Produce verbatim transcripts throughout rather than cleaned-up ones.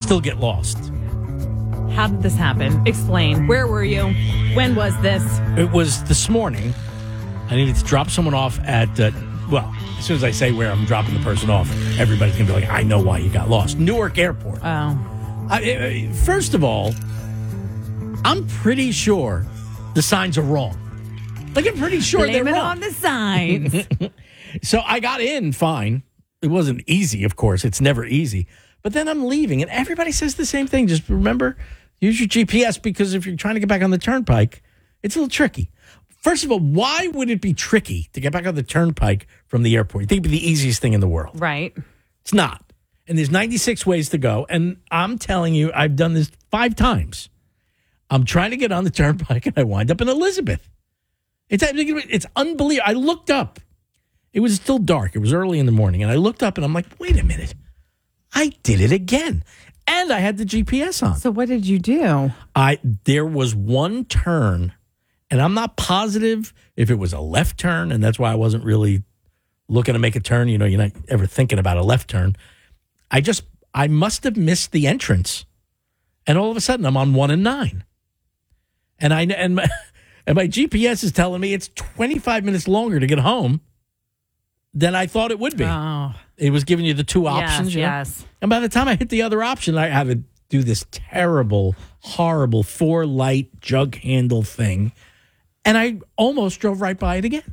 still get lost. How did this happen? Explain. Where were you? When was this? It was this morning. I needed to drop someone off at, uh, well, as soon as I say where I'm dropping the person off, everybody's going to be like, I know why you got lost. Newark Airport. Oh. I, I, first of all, I'm pretty sure the signs are wrong. Like, I'm pretty sure Blame they're it wrong. on the signs. So I got in fine. It wasn't easy, of course. It's never easy. But then I'm leaving, and everybody says the same thing. Just remember, use your G P S, because if you're trying to get back on the turnpike, it's a little tricky. First of all, why would it be tricky to get back on the turnpike from the airport? You think it'd be the easiest thing in the world. Right. It's not. And there's ninety-six ways to go. And I'm telling you, I've done this five times. I'm trying to get on the turnpike, and I wind up in Elizabeth. It's, it's unbelievable. I looked up. It was still dark. It was early in the morning. And I looked up, and I'm like, wait a minute. I did it again. And I had the G P S on. So what did you do? I There was one turn, and I'm not positive if it was a left turn, and that's why I wasn't really looking to make a turn. You know, you're not ever thinking about a left turn. I just, I must have missed the entrance. And all of a sudden, I'm on one and nine. And I and my, and my G P S is telling me it's twenty-five minutes longer to get home than I thought it would be. Oh. It was giving you the two options. Yes, you know? yes. And by the time I hit the other option, I had to do this terrible, horrible four-light jug handle thing. And I almost drove right by it again.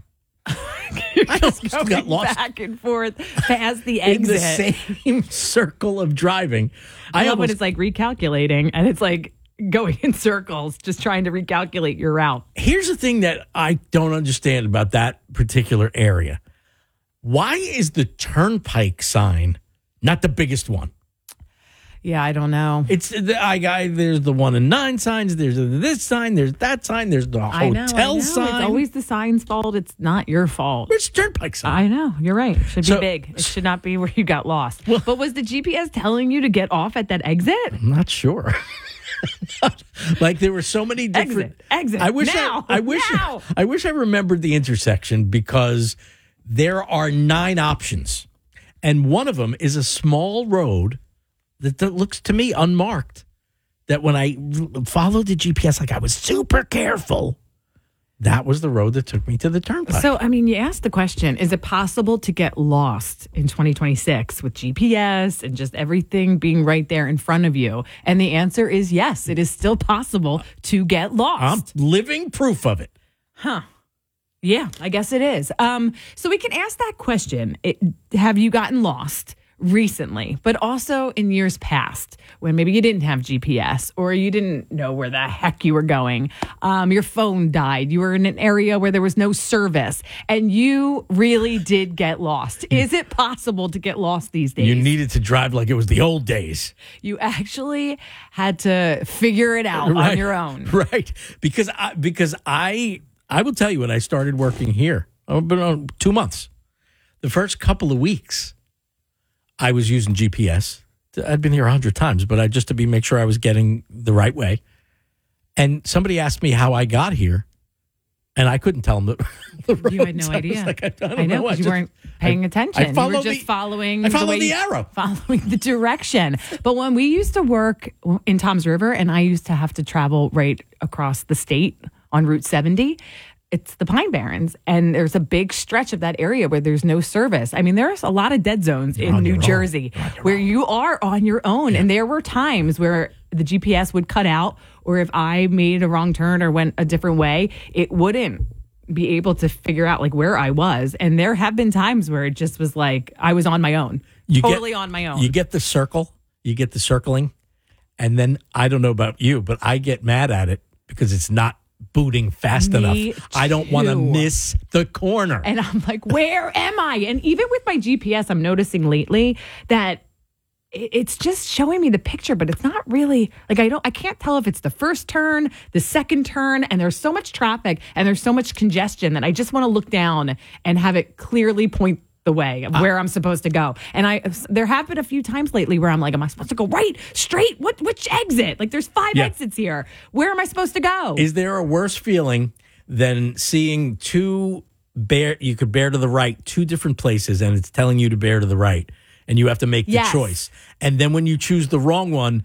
I almost Going got lost back and forth past the in exit. the same circle of driving. I, I love almost, when it's like recalculating, and it's like going in circles, just trying to recalculate your route. Here's the thing that I don't understand about that particular area. Why is the turnpike sign not the biggest one? Yeah, I don't know. It's the I got there's the one and nine signs. There's this sign. There's that sign. There's the I know, hotel I know. sign. It's always the sign's fault. It's not your fault. Where's the turnpike sign? I know. You're right. It should be So- big. It should not be where you got lost. Well- but was the G P S telling you to get off at that exit? I'm not sure. Like there were so many different Exit. Exit. I wish Now. I, I wish Now. I wish I remembered the intersection, because there are nine options, and one of them is a small road that, that looks to me unmarked. That when I followed the G P S, like I was super careful, that was the road that took me to the turnpike. So, I mean, you asked the question, is it possible to get lost in twenty twenty-six with G P S and just everything being right there in front of you? And the answer is yes, it is still possible to get I'm lost. living proof of it. Huh. Yeah, I guess it is. Um, so we can ask that question. It, have you gotten lost recently, but also in years past when maybe you didn't have G P S or you didn't know where the heck you were going? Um, your phone died. You were in an area where there was no service and you really did get lost. Is it possible to get lost these days? You needed to drive like it was the old days. You actually had to figure it out Right. on your own. Right. Because I, because I, I will tell you, when I started working here, I've been on two months, the first couple of weeks, I was using G P S. I'd been here a hundred times, but I just to be make sure I was getting the right way. And somebody asked me how I got here, and I couldn't tell them the, the roads. You had no I was idea. like, I, don't I know, know. I because you just- weren't paying I- attention. I followed you were just the- following I followed way- the arrow. Following the direction. But when we used to work in Toms River, and I used to have to travel right across the state on Route seventy, it's the Pine Barrens, and there's a big stretch of that area where there's no service. I mean, there's a lot of dead zones You're in on New your own. Jersey You're on your where own. you are on your own. And there were times where the G P S would cut out, or if I made a wrong turn or went a different way, it wouldn't be able to figure out like where I was. And there have been times where it just was like I was on my own, You get- totally on my own. You get the circle, you get the circling, and then I don't know about you, but I get mad at it because it's not booting fast Me enough. I don't want to too. miss the corner. And I'm like, where am I? And even with my G P S, I'm noticing lately that it- it's just showing me the picture, but it's not really like I don't, I can't tell if it's the first turn, the second turn, and there's so much traffic and there's so much congestion that I just want to look down and have it clearly point the way of where I'm supposed to go. And I, there have been a few times lately where I'm like, am I supposed to go right, straight? What, which exit? Like there's five Yeah. exits here. Where am I supposed to go? Is there a worse feeling than seeing two bear, you could bear to the right, two different places, and it's telling you to bear to the right, and you have to make the Yes. choice. And then when you choose the wrong one,